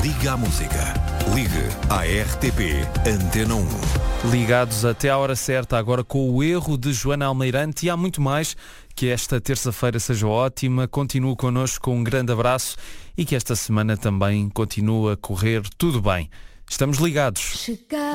Liga à música. Ligue à RTP Antena 1. Ligados até à hora certa, agora com o erro de Joana Almeirante, e há muito mais. Que esta terça-feira seja ótima, continue connosco com um grande abraço e que esta semana também continue a correr tudo bem. Estamos ligados.